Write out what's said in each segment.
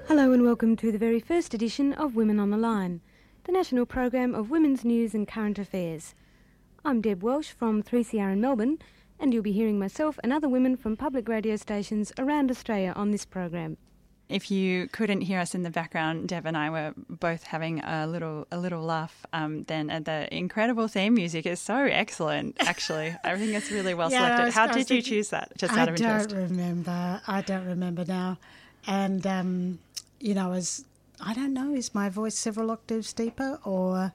Hello and welcome to the very first edition of Women on the Line, the national program of women's news and current affairs. I'm Deb Welsh from 3CR in Melbourne, and you'll be hearing myself and other women from public radio stations around Australia on this program. If you couldn't hear us in the background, Deb and I were both having a little laugh then at the incredible theme music. It's so excellent, actually. I think it's really well selected. How did you choose that, just out of interest? I don't remember now. And, I don't know, is my voice several octaves deeper or...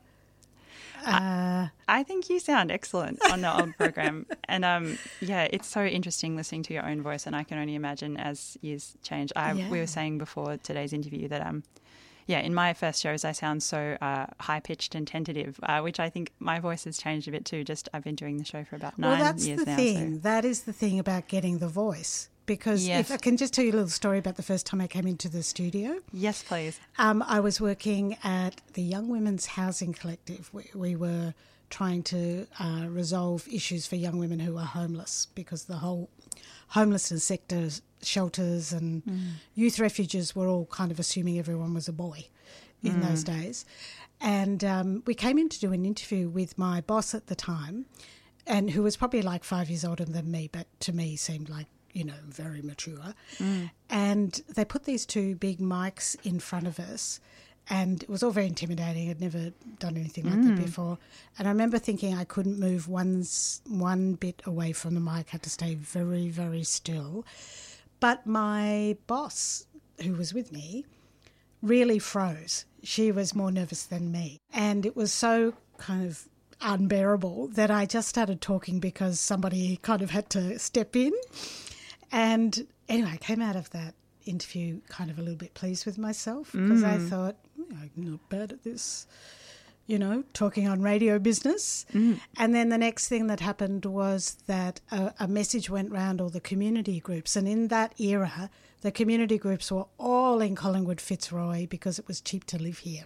I think you sound excellent on the old program. And, it's so interesting listening to your own voice, and I can only imagine as years change. We were saying before today's interview that, in my first shows I sound so high-pitched and tentative, which I think my voice has changed a bit too. I've been doing the show for about 9 years now. Well, that's the thing. So. That is the thing about getting the voice. Because if I can just tell you a little story about the first time I came into the studio. Yes, please. I was working at the Young Women's Housing Collective. We were trying to resolve issues for young women who are homeless, because the whole homelessness sector, shelters and youth refuges were all kind of assuming everyone was a boy in those days. And we came in to do an interview with my boss at the time, and who was probably like 5 years older than me, but to me seemed like, very mature. And they put these two big mics in front of us, and it was all very intimidating. I'd never done anything like that before. And I remember thinking I couldn't move one bit away from the mic, had to stay very, very still. But my boss, who was with me, really froze. She was more nervous than me. And it was so kind of unbearable that I just started talking because somebody kind of had to step in. And anyway, I came out of that interview kind of a little bit pleased with myself, because I thought, I'm not bad at this, talking on radio business. And then the next thing that happened was that a message went round all the community groups. And in that era, the community groups were all in Collingwood Fitzroy because it was cheap to live here.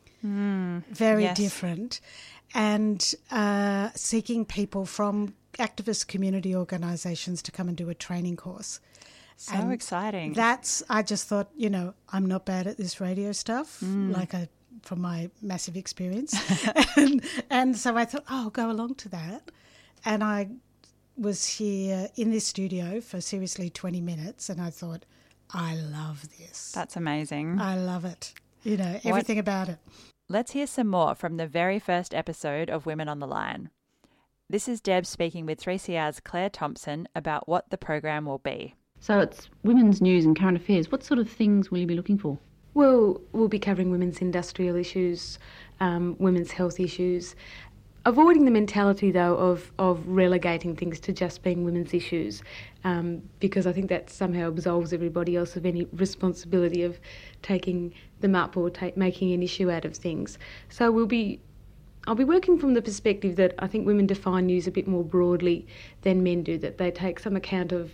Very different. And seeking people from activist community organisations to come and do a training course. So exciting. I just thought, I'm not bad at this radio stuff, from my massive experience. and so I thought, I'll go along to that. And I was here in this studio for seriously 20 minutes, and I thought, I love this. That's amazing. I love it. Everything about it. Let's hear some more from the very first episode of Women on the Line. This is Deb speaking with 3CR's Claire Thompson about what the program will be. So it's women's news and current affairs. What sort of things will you be looking for? Well, we'll be covering women's industrial issues, women's health issues, avoiding the mentality, though, of relegating things to just being women's issues, because I think that somehow absolves everybody else of any responsibility of taking them up or making an issue out of things. So I'll be working from the perspective that I think women define news a bit more broadly than men do, that they take some account of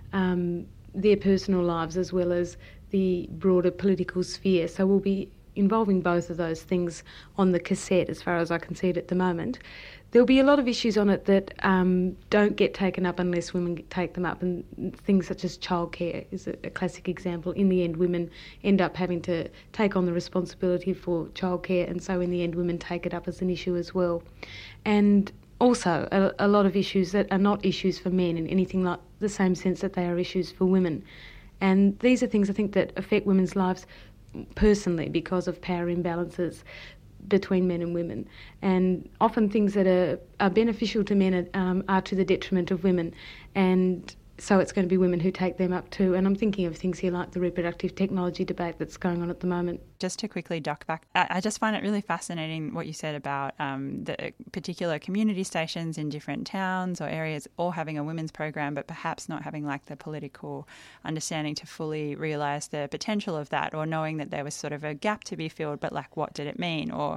their personal lives as well as the broader political sphere. So we'll be involving both of those things on the cassette, as far as I can see it at the moment. There'll be a lot of issues on it that don't get taken up unless women take them up, and things such as childcare is a classic example. In the end, women end up having to take on the responsibility for childcare, and so in the end, women take it up as an issue as well. And also a lot of issues that are not issues for men in anything like the same sense that they are issues for women. And these are things I think that affect women's lives personally because of power imbalances between men and women, and often things that are beneficial to men are to the detriment of women, and so it's going to be women who take them up too. And I'm thinking of things here like the reproductive technology debate that's going on at the moment. Just to quickly duck back, I just find it really fascinating what you said about the particular community stations in different towns or areas all having a women's program, but perhaps not having like the political understanding to fully realise the potential of that, or knowing that there was sort of a gap to be filled, but like what did it mean? Or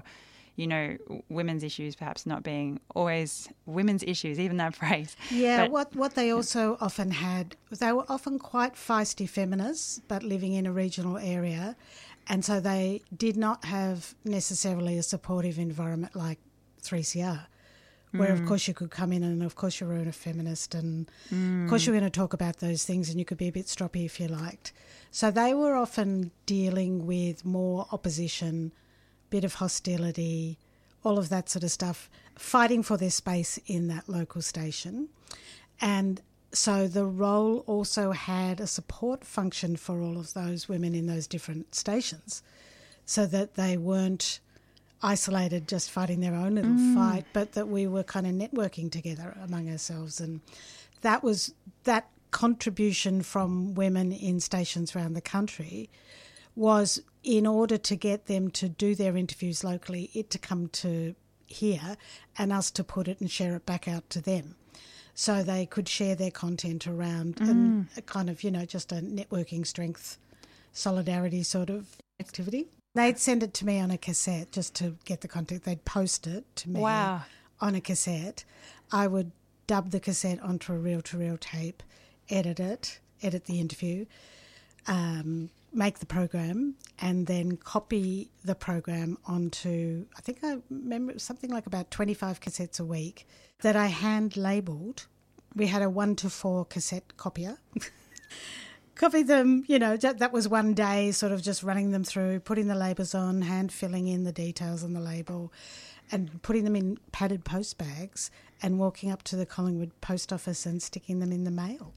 women's issues perhaps not being always women's issues, even that phrase. Yeah, but what they also often had, they were often quite feisty feminists, but living in a regional area, and so they did not have necessarily a supportive environment like 3CR, where of course you could come in and of course you were a feminist and of course you were going to talk about those things and you could be a bit stroppy if you liked. So they were often dealing with more opposition, bit of hostility, all of that sort of stuff, fighting for their space in that local station. And so the role also had a support function for all of those women in those different stations so that they weren't isolated just fighting their own little fight, but that we were kind of networking together among ourselves. And that was that contribution from women in stations around the country was in order to get them to do their interviews locally, it to come to here and us to put it and share it back out to them. So they could share their content around and kind of, just a networking strength, solidarity sort of activity. They'd send it to me on a cassette just to get the content. They'd post it to me on a cassette. I would dub the cassette onto a reel-to-reel tape, edit the interview, make the program, and then copy the program onto, I think I remember it was something like about 25 cassettes a week that I hand-labelled. We had a 1-to-4 cassette copier. Copy them, that was one day, sort of just running them through, putting the labels on, hand filling in the details on the label and putting them in padded post bags and walking up to the Collingwood post office and sticking them in the mail.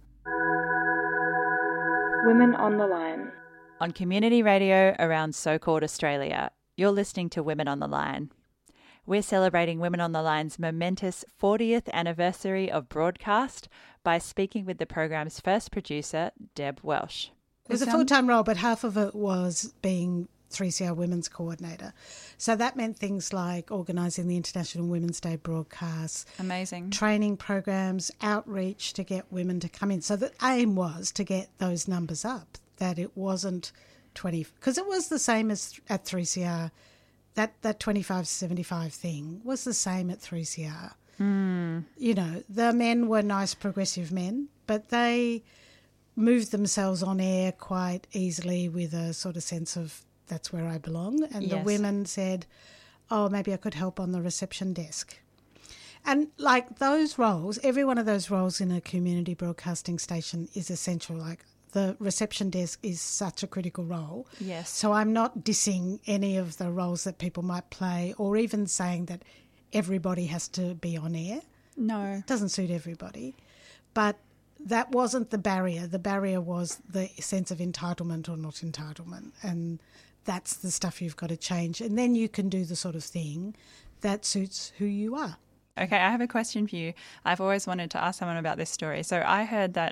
Women on the Line. On community radio around so-called Australia, you're listening to Women on the Line. We're celebrating Women on the Line's momentous 40th anniversary of broadcast by speaking with the program's first producer, Deb Welsh. It was a full-time role, but half of it was being 3CR Women's Coordinator. So that meant things like organising the International Women's Day broadcasts. Amazing. Training programs, outreach to get women to come in. So the aim was to get those numbers up, that it wasn't 20, because it was the same as at 3CR. That 25-75 thing was the same at 3CR. The men were nice progressive men, but they moved themselves on air quite easily with a sort of sense of that's where I belong. And the women said, oh, maybe I could help on the reception desk. And like those roles, every one of those roles in a community broadcasting station is essential. Like the reception desk is such a critical role. Yes. So I'm not dissing any of the roles that people might play or even saying that everybody has to be on air. No. It doesn't suit everybody. But that wasn't the barrier. The barrier was the sense of entitlement or not entitlement. And that's the stuff you've got to change. And then you can do the sort of thing that suits who you are. Okay, I have a question for you. I've always wanted to ask someone about this story. So I heard that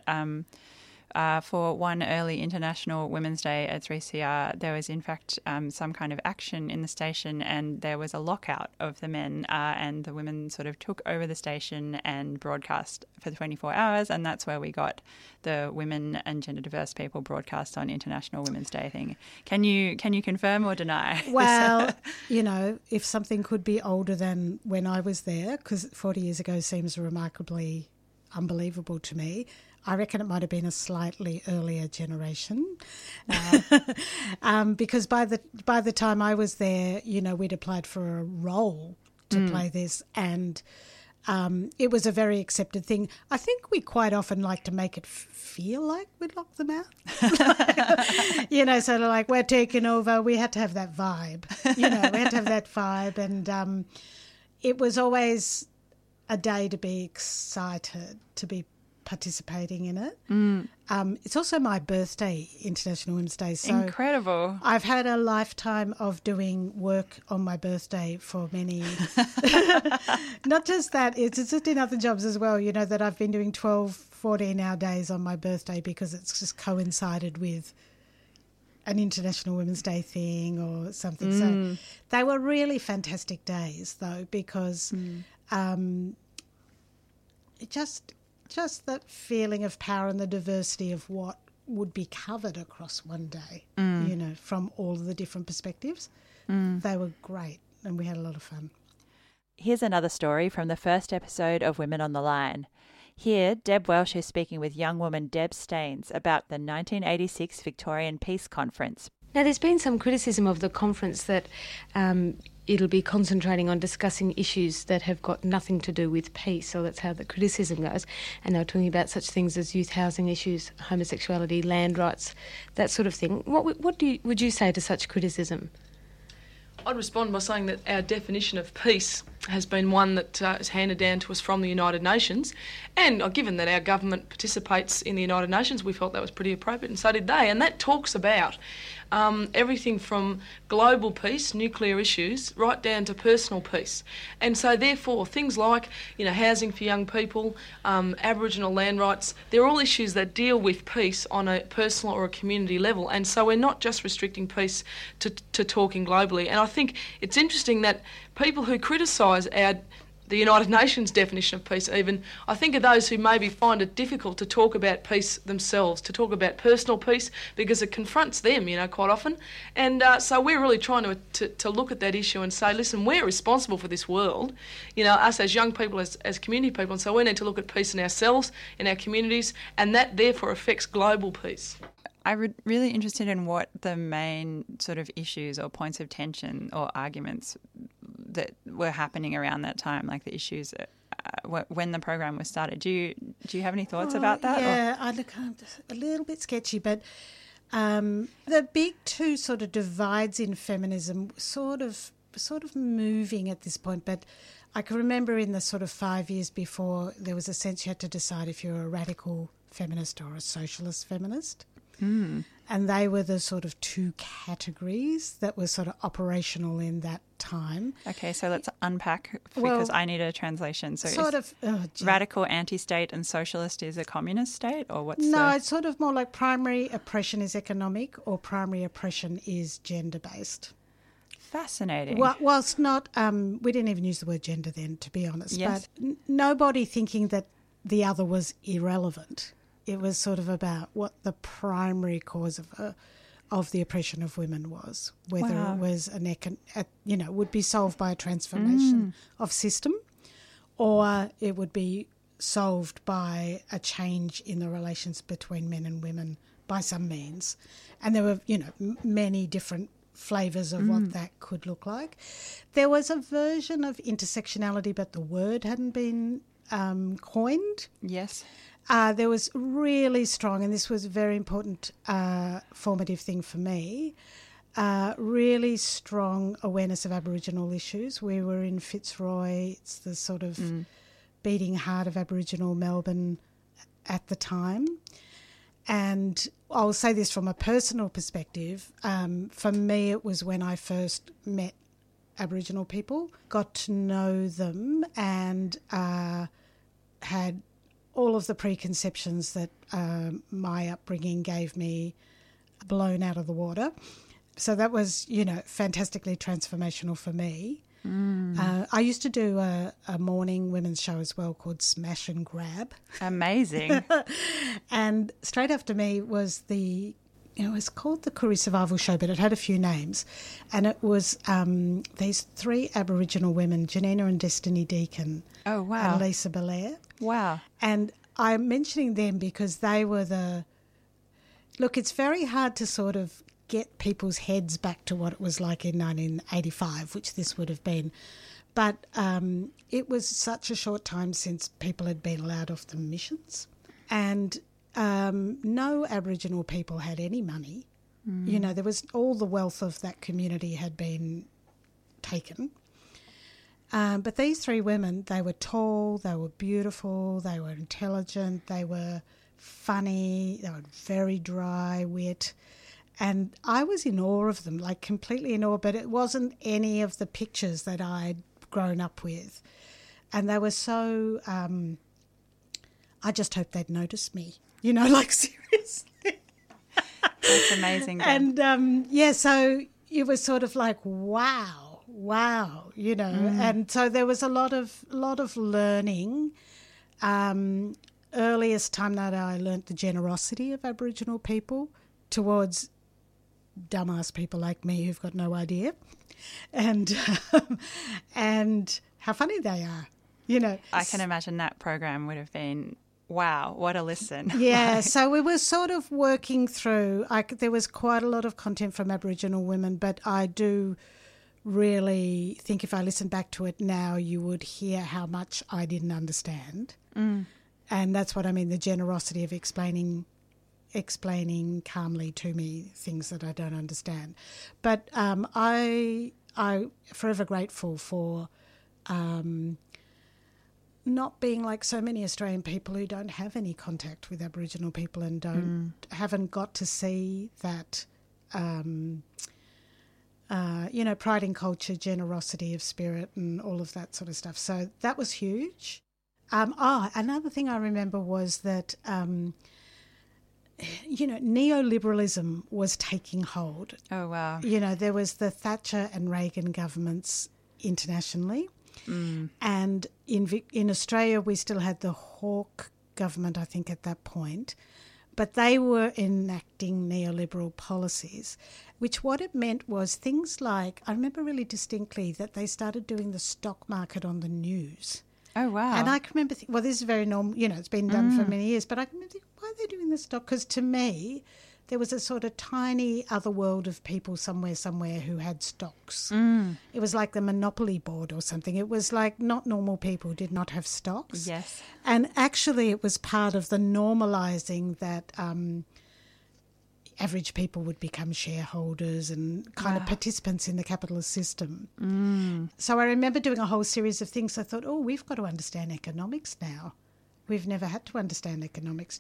for one early International Women's Day at 3CR, there was in fact some kind of action in the station and there was a lockout of the men and the women sort of took over the station and broadcast for 24 hours, and that's where we got the women and gender diverse people broadcast on International Women's Day thing. Can you confirm or deny? Well, if something could be older than when I was there, because 40 years ago seems remarkably unbelievable to me, I reckon it might have been a slightly earlier generation, because by the time I was there, we'd applied for a role to play this, and it was a very accepted thing. I think we quite often like to make it feel like we'd locked them out, sort of like we're taking over. We had to have that vibe, we had to have that vibe, and it was always a day to be excited to be participating in it. It's also my birthday, International Women's Day. So incredible. I've had a lifetime of doing work on my birthday for many. Not just that, it's just in other jobs as well, that I've been doing 12, 14-hour days on my birthday because it's just coincided with an International Women's Day thing or something. So they were really fantastic days, though, because it just that feeling of power and the diversity of what would be covered across one day, from all of the different perspectives. They were great and we had a lot of fun. Here's another story from the first episode of Women on the Line. Here, Deb Welsh is speaking with young woman Deb Staines about the 1986 Victorian Peace Conference. Now, there's been some criticism of the conference that it'll be concentrating on discussing issues that have got nothing to do with peace, so that's how the criticism goes. And they're talking about such things as youth housing issues, homosexuality, land rights, that sort of thing. What would you say to such criticism? I'd respond by saying that our definition of peace has been one that is handed down to us from the United Nations, and given that our government participates in the United Nations, we felt that was pretty appropriate, and so did they. And that talks about everything from global peace, nuclear issues, right down to personal peace. And so therefore things like, housing for young people, Aboriginal land rights, they're all issues that deal with peace on a personal or a community level. And so we're not just restricting peace to talking globally. And I think it's interesting that people who criticise the United Nations definition of peace even, I think are those who maybe find it difficult to talk about peace themselves, to talk about personal peace, because it confronts them, quite often. And so we're really trying to look at that issue and say, listen, we're responsible for this world, us as young people, as community people, and so we need to look at peace in ourselves, in our communities, and that therefore affects global peace. I'm really interested in what the main sort of issues or points of tension or arguments that were happening around that time, like the issues when the program was started. Do you have any thoughts about that? Yeah, I look a little bit sketchy, but the big two sort of divides in feminism sort of moving at this point, but I can remember in the sort of 5 years before, there was a sense you had to decide if you're a radical feminist or a socialist feminist. Mm. And they were the sort of two categories that were sort of operational in that time. Okay, so let's unpack, because I need a translation. So radical anti-state and socialist is a communist state, or what's it's sort of more like primary oppression is economic or primary oppression is gender-based. Fascinating. Whilst not, we didn't even use the word gender then, to be honest, yes. But nobody thinking that the other was irrelevant. It was sort of about what the primary cause of the oppression of women was, whether it was would be solved by a transformation of system, or it would be solved by a change in the relations between men and women by some means. And there were, many different flavours of what that could look like. There was a version of intersectionality, but the word hadn't been coined. Yes. There was really strong, and this was a very important formative thing for me, really strong awareness of Aboriginal issues. We were in Fitzroy. It's the sort of beating heart of Aboriginal Melbourne at the time. And I'll say this from a personal perspective. For me, it was when I first met Aboriginal people, got to know them, and had all of the preconceptions that my upbringing gave me blown out of the water. So that was, fantastically transformational for me. I used to do a morning women's show as well called Smash and Grab. Amazing. And straight after me was it was called the Koori Survival Show, but it had a few names. And it was these three Aboriginal women, Janina and Destiny Deacon. Oh, wow. And Lisa Belair. Wow. And I'm mentioning them because they were look, it's very hard to sort of get people's heads back to what it was like in 1985, which this would have been. But it was such a short time since people had been allowed off the missions. And no Aboriginal people had any money. There was all the wealth of that community had been taken. But these three women, they were tall, they were beautiful, they were intelligent, they were funny, they were very dry wit. And I was in awe of them, like completely in awe, but it wasn't any of the pictures that I'd grown up with. And they were so, I just hope they'd notice me, like seriously. That's amazing. And so it was sort of like, wow, and so there was a lot of learning. Earliest time that I learnt the generosity of Aboriginal people towards dumbass people like me who've got no idea, and how funny they are. I can imagine that program would have been Wow, what a listen. Yeah, so we were sort of working through, there was quite a lot of content from Aboriginal women, but I do really think if I listen back to it now, you would hear how much I didn't understand. And that's what I mean, the generosity of explaining calmly to me things that I don't understand. But I forever grateful for not being like so many Australian people who don't have any contact with Aboriginal people and haven't got to see that, pride in culture, generosity of spirit and all of that sort of stuff. So that was huge. Another thing I remember was that, neoliberalism was taking hold. Oh, wow. There was the Thatcher and Reagan governments internationally. And in Australia, we still had the Hawke government, I think, at that point. But they were enacting neoliberal policies, which what it meant was things like, I remember really distinctly that they started doing the stock market on the news. Oh, wow. And I can remember, this is very normal, it's been done for many years, but I can remember thinking, why are they doing the stock? Because to me, there was a sort of tiny other world of people somewhere who had stocks. It was like the Monopoly board or something. It was like not normal people did not have stocks. Yes. And actually it was part of the normalising that average people would become shareholders and kind of participants in the capitalist system. So I remember doing a whole series of things. I thought, we've got to understand economics now. We've never had to understand economics.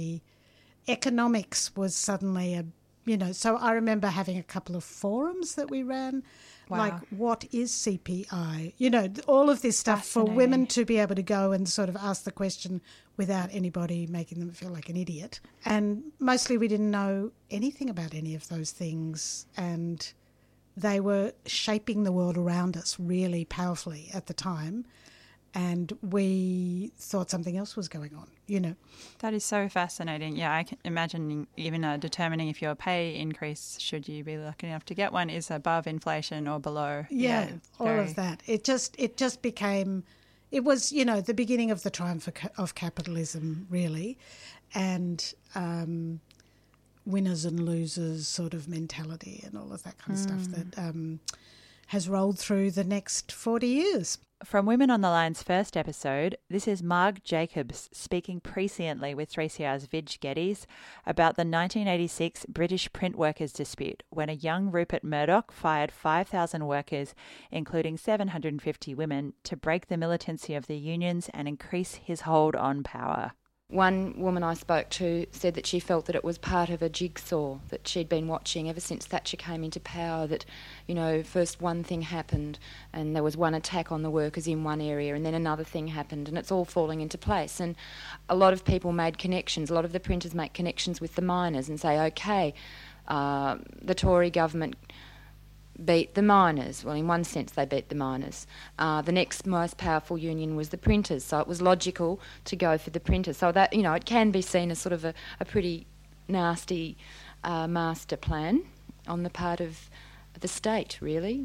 Economics was suddenly so I remember having a couple of forums that we ran, like what is CPI? All of this stuff for women to be able to go and sort of ask the question without anybody making them feel like an idiot. And mostly we didn't know anything about any of those things, and they were shaping the world around us really powerfully at the time. And we thought something else was going on, That is so fascinating. Yeah, I can imagine even determining if your pay increase, should you be lucky enough to get one, is above inflation or below. Yeah, all of that. It just became, it was, the beginning of the triumph of capitalism, really, and winners and losers sort of mentality and all of that kind of stuff that has rolled through the next 40 years. From Women on the Line's first episode, this is Marg Jacobs speaking presciently with 3CR's Vidge Geddes about the 1986 British print workers dispute, when a young Rupert Murdoch fired 5,000 workers, including 750 women, to break the militancy of the unions and increase his hold on power. One woman I spoke to said that she felt that it was part of a jigsaw that she'd been watching ever since Thatcher came into power, that, first one thing happened and there was one attack on the workers in one area and then another thing happened and it's all falling into place. And a lot of people made connections, a lot of the printers make connections with the miners and say, OK, the Tory government beat the miners. Well, in one sense they beat the miners. The next most powerful union was the printers, so it was logical to go for the printers. So that, it can be seen as sort of a pretty nasty master plan on the part of the state, really.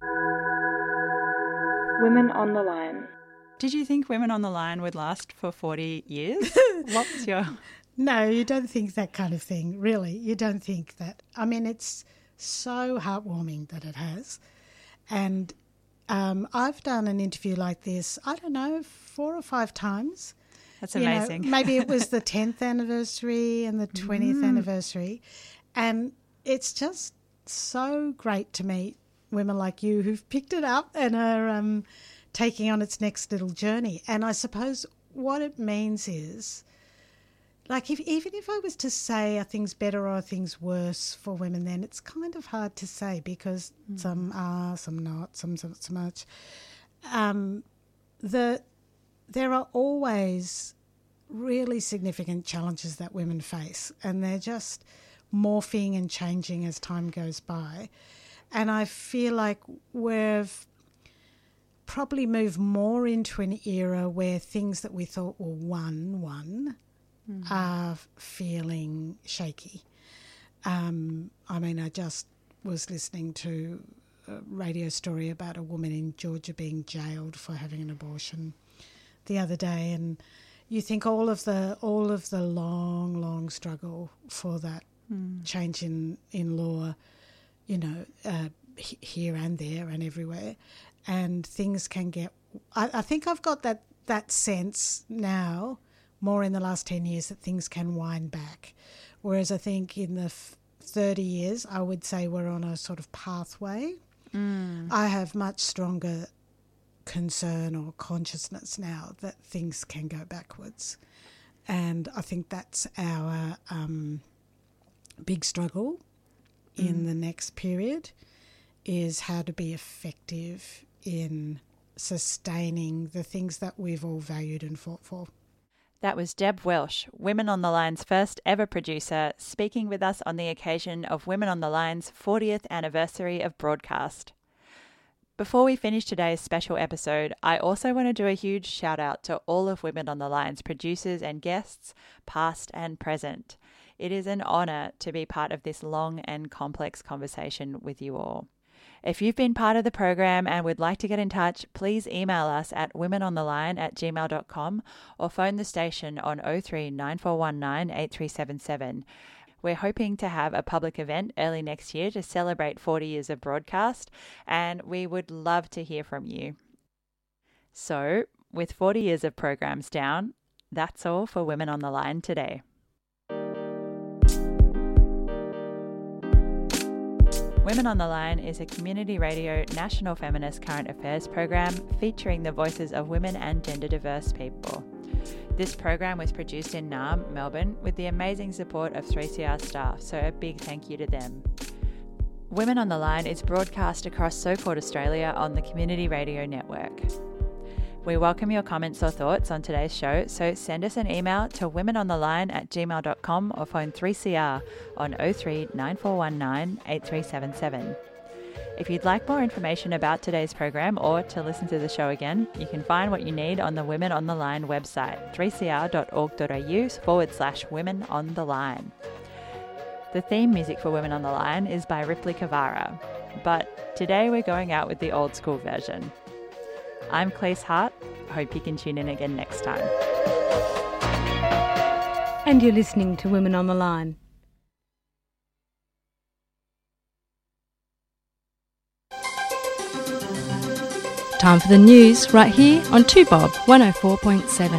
Women on the Line. Did you think Women on the Line would last for 40 years? What was your... No, you don't think that kind of thing, really. You don't think that. I mean, it's so heartwarming that it has. And I've done an interview like this, 4 or 5 times. That's amazing. Maybe it was the 10th anniversary and the 20th anniversary. And it's just so great to meet women like you who've picked it up and are taking on its next little journey. And I suppose what it means is, like, even if I was to say are things better or are things worse for women, then it's kind of hard to say because some are, some not, some not so much. There are always really significant challenges that women face, and they're just morphing and changing as time goes by. And I feel like we've probably moved more into an era where things that we thought were won are feeling shaky. I mean, I just was listening to a radio story about a woman in Georgia being jailed for having an abortion the other day, and you think all of the long struggle for that change in law, here and there and everywhere, and things can get. I think I've got that sense now, more in the last 10 years, that things can wind back, whereas I think in the 30 years, I would say we're on a sort of pathway. I have much stronger concern or consciousness now that things can go backwards, and I think that's our big struggle in the next period, is how to be effective in sustaining the things that we've all valued and fought for. That was Deb Welsh, Women on the Line's first ever producer, speaking with us on the occasion of Women on the Line's 40th anniversary of broadcast. Before we finish today's special episode, I also want to do a huge shout out to all of Women on the Line's producers and guests, past and present. It is an honour to be part of this long and complex conversation with you all. If you've been part of the program and would like to get in touch, please email us at womenontheline@gmail.com or phone the station on 03 9419 8377. We're hoping to have a public event early next year to celebrate 40 years of broadcast, and we would love to hear from you. So, with 40 years of programs down, that's all for Women on the Line today. Women on the Line is a community radio national feminist current affairs program featuring the voices of women and gender diverse people. This program was produced in Naarm, Melbourne, with the amazing support of 3CR staff, so a big thank you to them. Women on the Line is broadcast across So-Called Australia on the Community Radio Network. We welcome your comments or thoughts on today's show, so send us an email to womenontheline@gmail.com or phone 3CR on 03 9419 8377. If you'd like more information about today's program or to listen to the show again, you can find what you need on the Women on the Line website, 3cr.org.au/Women on the Line. The theme music for Women on the Line is by Ripley Kavara, but today we're going out with the old school version. I'm Clese Hart. Hope you can tune in again next time. And you're listening to Women on the Line. Time for the news right here on 2Bob 104.7.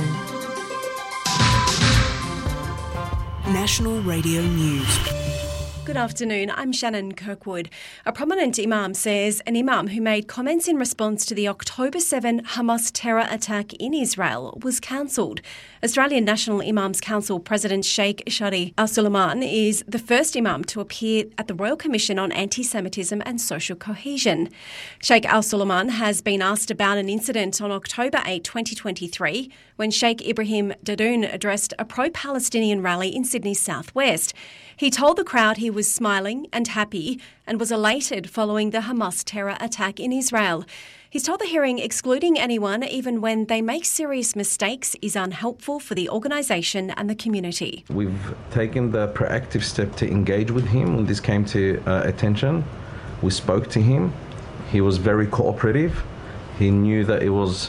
National Radio News. Good afternoon, I'm Shannon Kirkwood. A prominent imam says an imam who made comments in response to the October 7 Hamas terror attack in Israel was cancelled. Australian National Imams Council President Sheikh Shadi Al-Sulaiman is the first imam to appear at the Royal Commission on Anti-Semitism and Social Cohesion. Sheikh Al-Sulaiman has been asked about an incident on October 8, 2023, when Sheikh Ibrahim Dadoun addressed a pro-Palestinian rally in Sydney's southwest. He told the crowd he was smiling and happy and was elated following the Hamas terror attack in Israel. He's told the hearing excluding anyone, even when they make serious mistakes, is unhelpful for the organisation and the community. We've taken the proactive step to engage with him when this came to attention. We spoke to him. He was very cooperative. He knew that it was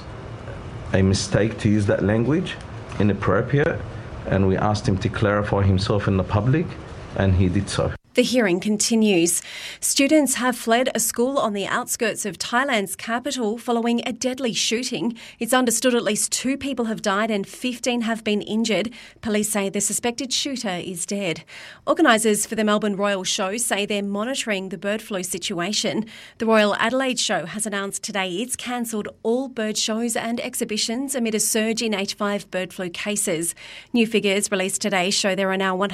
a mistake to use that language, inappropriate, and we asked him to clarify himself in the public, and he did so. The hearing continues. Students have fled a school on the outskirts of Thailand's capital following a deadly shooting. It's understood at least 2 people have died and 15 have been injured. Police say the suspected shooter is dead. Organisers for the Melbourne Royal Show say they're monitoring the bird flu situation. The Royal Adelaide Show has announced today it's cancelled all bird shows and exhibitions amid a surge in H5 bird flu cases. New figures released today show there are now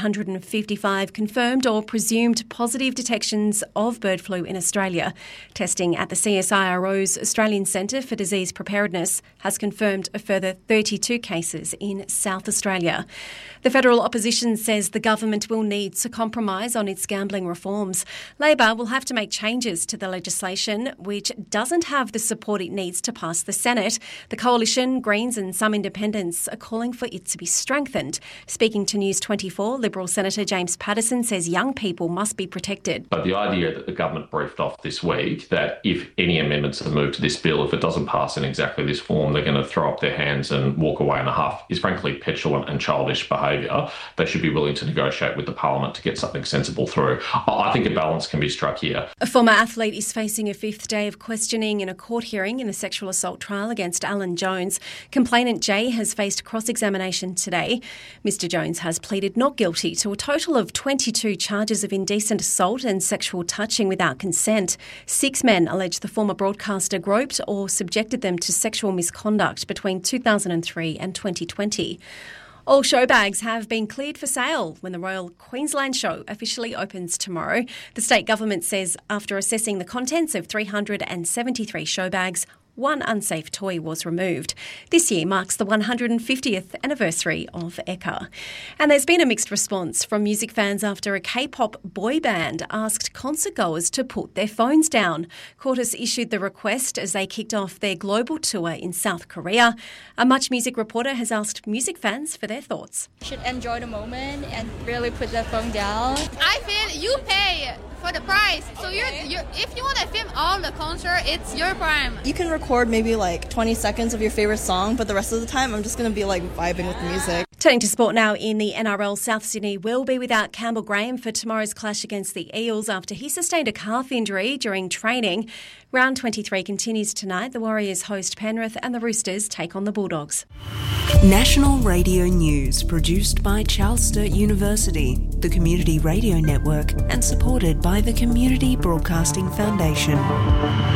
155 confirmed or presumed positive detections of bird flu in Australia. Testing at the CSIRO's Australian Centre for Disease Preparedness has confirmed a further 32 cases in South Australia. The federal opposition says the government will need to compromise on its gambling reforms. Labor will have to make changes to the legislation, which doesn't have the support it needs to pass the Senate. The Coalition, Greens and some independents are calling for it to be strengthened. Speaking to News 24, Liberal Senator James Paterson says young people people must be protected. But the idea that the government briefed off this week that if any amendments are moved to this bill, if it doesn't pass in exactly this form, they're going to throw up their hands and walk away in a huff is frankly petulant and childish behaviour. They should be willing to negotiate with the Parliament to get something sensible through. I think a balance can be struck here. A former athlete is facing a 5th day of questioning in a court hearing in a sexual assault trial against Alan Jones. Complainant Jay has faced cross-examination today. Mr Jones has pleaded not guilty to a total of 22 charges of indecent assault and sexual touching without consent. 6 men allege the former broadcaster groped or subjected them to sexual misconduct between 2003 and 2020. All show bags have been cleared for sale when the Royal Queensland Show officially opens tomorrow. The state government says after assessing the contents of 373 show bags, 1 unsafe toy was removed. This year marks the 150th anniversary of Ekka. And there's been a mixed response from music fans after a K-pop boy band asked concert goers to put their phones down. Quartus issued the request as they kicked off their global tour in South Korea. A Much Music reporter has asked music fans for their thoughts. Should enjoy the moment and really put their phone down. I feel you pay for the price, so you're if you want to film all the concert, it's your prime. You can record maybe like 20 seconds of your favourite song, but the rest of the time I'm just going to be like vibing with the music. Turning to sport now, in the NRL, South Sydney will be without Campbell Graham for tomorrow's clash against the Eels after he sustained a calf injury during training. Round 23 continues tonight. The Warriors host Penrith and the Roosters take on the Bulldogs. National Radio News, produced by Charles Sturt University, the Community Radio Network, and supported by the Community Broadcasting Foundation.